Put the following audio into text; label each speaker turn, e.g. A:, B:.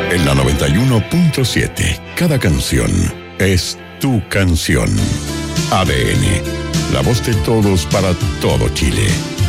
A: En la 91.7, cada canción es tu canción. ADN, la voz de todos para todo Chile.